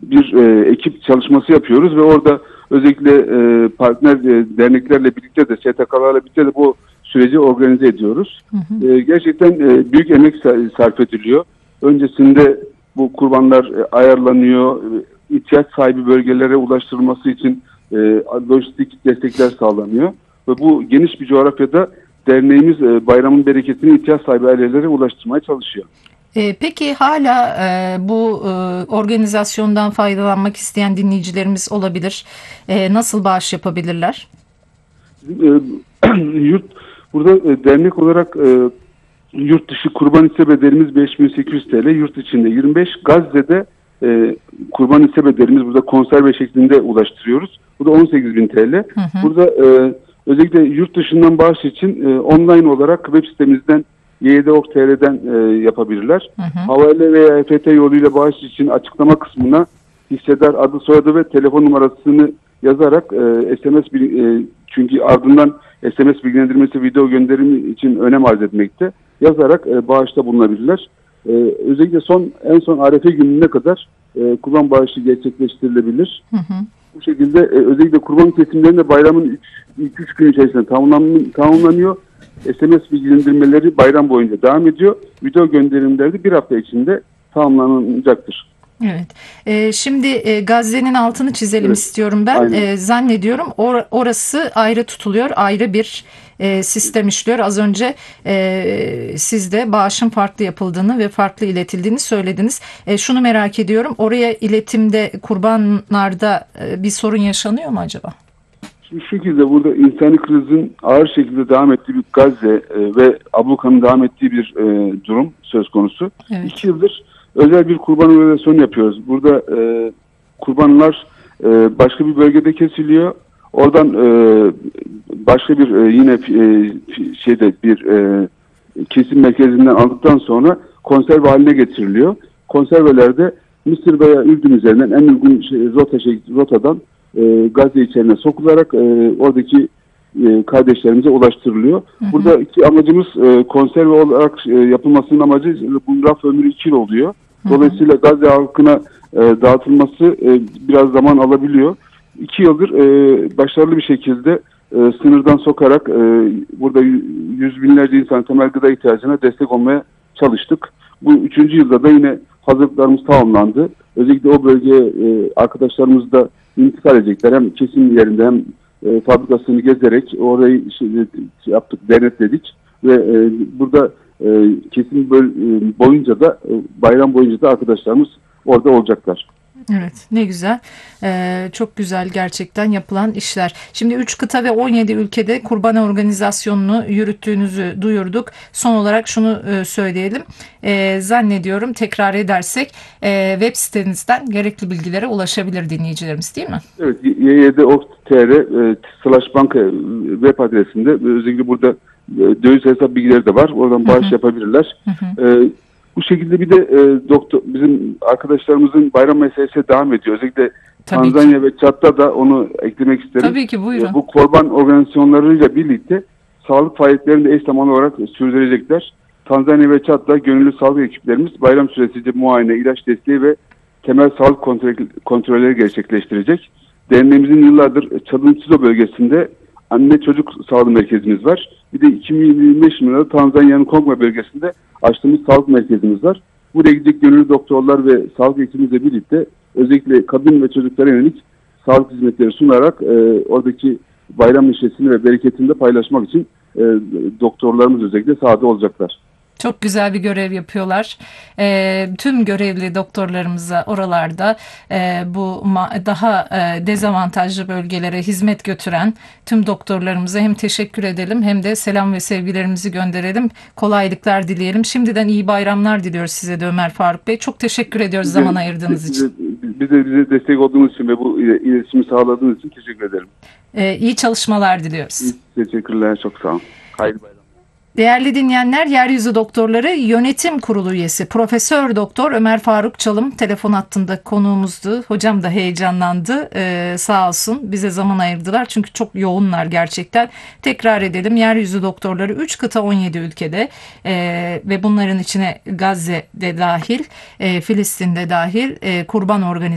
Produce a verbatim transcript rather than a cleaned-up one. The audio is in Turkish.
bir e, ekip çalışması yapıyoruz ve orada özellikle e, partner e, derneklerle birlikte de S T K'larla birlikte de bu süreci organize ediyoruz. Hı hı. E, gerçekten e, büyük emek sarf ediliyor. Öncesinde bu kurbanlar e, ayarlanıyor, e, ihtiyaç sahibi bölgelere ulaştırılması için e, lojistik destekler sağlanıyor ve bu geniş bir coğrafyada derneğimiz e, bayramın bereketini ihtiyaç sahibi ailelere ulaştırmaya çalışıyor. E, peki hala e, bu e, organizasyondan faydalanmak isteyen dinleyicilerimiz olabilir. E, nasıl bağış yapabilirler? E, yurt burada e, dernek olarak e, yurt dışı kurban hisse bedelimiz beş bin sekiz yüz TL, yurt içinde yirmi beş. Gazze'de e, kurban hisse bedelimiz burada konserve şeklinde ulaştırıyoruz. Bu da on sekiz bin TL. Hı hı. Burada e, özellikle yurt dışından bağış için e, online olarak web sitemizden y y d nokta org nokta t r'den e, yapabilirler. Hı hı. Havale veya E F T yoluyla bağış için açıklama kısmına hissedar adı, soyadı ve telefon numarasını yazarak e, S M S e, çünkü ardından S M S bilgilendirmesi video gönderimi için önem arz etmekte. Yazarak e, bağışta bulunabilirler. E, özellikle son en son Arefe gününe kadar e, kurban bağışı gerçekleştirilebilir. Hı hı. Bu şekilde e, özellikle kurban kesimlerinde bayramın ilk üç gün içerisinde tamamlan, tamamlanıyor. S M S bilgilendirmeleri bayram boyunca devam ediyor. Video gönderimleri de bir hafta içinde tamamlanacaktır. Evet. Ee, şimdi e, Gazze'nin altını çizelim evet. istiyorum ben. E, zannediyorum or- orası ayrı tutuluyor. Ayrı bir e, sistem işliyor. Az önce e, siz de bağışın farklı yapıldığını ve farklı iletildiğini söylediniz. E, şunu merak ediyorum. Oraya iletimde, kurbanlarda e, bir sorun yaşanıyor mu acaba? Şu şekilde burada insani krizin ağır şekilde devam ettiği bir Gazze e, ve ablukanın devam ettiği bir e, durum söz konusu. Evet. İki yıldır özel bir kurban organizasyonu yapıyoruz. Burada e, kurbanlar e, başka bir bölgede kesiliyor. Oradan e, başka bir e, yine e, şeyde bir e, kesim merkezinden aldıktan sonra konserve haline getiriliyor. Konservelerde Mısır veya Ürdün üzerinden en uygun şey, rota şey, rotadan e, Gazze içerisine sokularak e, oradaki e, kardeşlerimize ulaştırılıyor. Hı hı. Buradaki amacımız e, konserve olarak e, yapılmasının amacı bu raf ömrü iki yıl oluyor. Dolayısıyla Gazze halkına e, dağıtılması e, biraz zaman alabiliyor. İki yıldır e, başarılı bir şekilde e, sınırdan sokarak e, burada yüz binlerce insan temel gıda ihtiyacına destek olmaya çalıştık. Bu üçüncü yılda da yine hazırlıklarımız tamamlandı. Özellikle o bölgeye e, arkadaşlarımız da intikal edecekler. Hem kesim yerinde hem e, fabrikasını gezerek orayı şey, yaptık, denetledik ve e, burada e, kesim böl, e, boyunca da e, bayram boyunca da arkadaşlarımız orada olacaklar. Evet, ne güzel. Ee, çok güzel gerçekten yapılan işler. Şimdi üç kıta ve on yedi ülkede kurban organizasyonunu yürüttüğünüzü duyurduk. Son olarak şunu e, söyleyelim. E, zannediyorum tekrar edersek e, web sitenizden gerekli bilgilere ulaşabilir dinleyicilerimiz, değil mi? Evet, y y d nokta org nokta t r e, slash banka web adresinde özellikle burada e, döviz hesap bilgileri de var. Oradan bağış hı hı. yapabilirler. Hı hı. E, Bu şekilde bir de e, doktor bizim arkadaşlarımızın bayram meselesi devam ediyor. Özellikle Tabii Tanzanya ki. ve Çad'da da onu eklemek isterim. Tabii ki, buyurun. E, bu kurban organizasyonlarıyla birlikte sağlık faaliyetlerini de eş zamanlı olarak sürdürecekler. Tanzanya ve Çad'da gönüllü sağlık ekiplerimiz bayram süresince muayene, ilaç desteği ve temel sağlık kontrol, kontrolleri gerçekleştirecek. Derneğimizin yıllardır Çad'ın Sido bölgesinde anne çocuk sağlık merkezimiz var. Bir de iki bin yirmi beş yılında Tanzanya'nın Kongma bölgesinde açtığımız sağlık merkezimiz var. Buraya gidecek gönüllü doktorlar ve sağlık ekibimizle birlikte özellikle kadın ve çocuklara yönelik sağlık hizmetleri sunarak e, oradaki bayram neşesini ve bereketini de paylaşmak için e, doktorlarımız özellikle sahada olacaklar. Çok güzel bir görev yapıyorlar. E, tüm görevli doktorlarımıza oralarda e, bu ma- daha e, dezavantajlı bölgelere hizmet götüren tüm doktorlarımıza hem teşekkür edelim hem de selam ve sevgilerimizi gönderelim. Kolaylıklar dileyelim. Şimdiden iyi bayramlar diliyoruz size de Ömer Faruk Bey. Çok teşekkür ediyoruz bize, zaman ayırdığınız bize, için. Bize, bize destek olduğunuz için ve bu iletişimi sağladığınız için teşekkür ederim. E, iyi çalışmalar diliyoruz. İyi, teşekkürler. Çok sağ olun. Hayırlı bayramlar. Değerli dinleyenler, Yeryüzü Doktorları Yönetim Kurulu üyesi Profesör Doktor Ömer Faruk Çalım telefon hattında konuğumuzdu. Hocam da heyecanlandı. Ee, sağ olsun bize zaman ayırdılar. Çünkü çok yoğunlar gerçekten. Tekrar edelim. Yeryüzü Doktorları üç kıta on yedi ülkede e, ve bunların içine Gazze'de dahil, e, Filistin'de dahil e, kurban organizasyonu